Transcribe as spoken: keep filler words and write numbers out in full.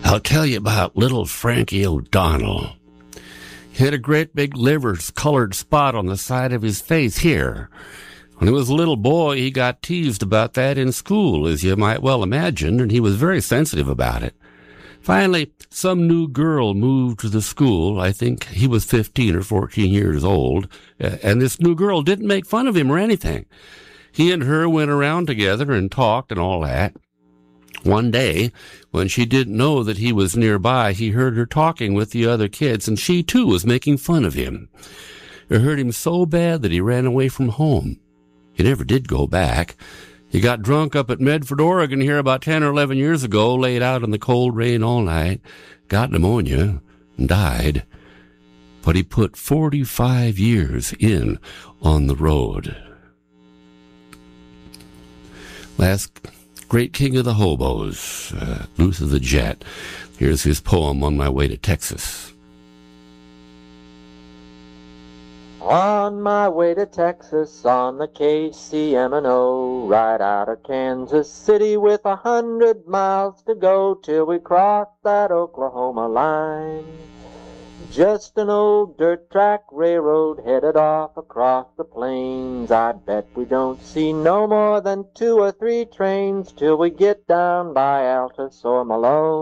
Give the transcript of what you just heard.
I'll tell you about little Frankie O'Donnell. He had a great big liver-colored spot on the side of his face here. When he was a little boy, he got teased about that in school, as you might well imagine, and he was very sensitive about it. Finally, some new girl moved to the school. I think he was fifteen or fourteen years old, and this new girl didn't make fun of him or anything. He and her went around together and talked and all that. One day, when she didn't know that he was nearby, he heard her talking with the other kids, and she too was making fun of him. It hurt him so bad that he ran away from home. He never did go back. He got drunk up at Medford, Oregon here about ten or eleven years ago, laid out in the cold rain all night, got pneumonia, and died. But he put forty-five years in on the road. Last great king of the hobos, uh, Luther the Jet. Here's his poem, On My Way to Texas. On my way to Texas on the K C M and O, right out of Kansas City with a hundred miles to go till we cross that Oklahoma line. Just an old dirt track railroad headed off across the plains. I bet we don't see no more than two or three trains till we get down by Altus or Malone.